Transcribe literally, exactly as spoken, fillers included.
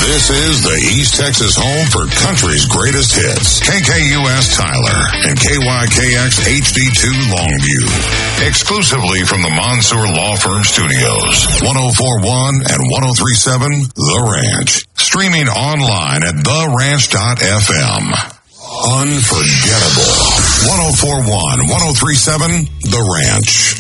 This is the East Texas home for country's greatest hits. K K U S Tyler and K Y K X H D two Longview. Exclusively from the Mansour Law Firm Studios. one oh four point one and one oh three point seven The Ranch. Streaming online at the ranch dot f m. Unforgettable. one oh four point one, one oh three point seven The Ranch.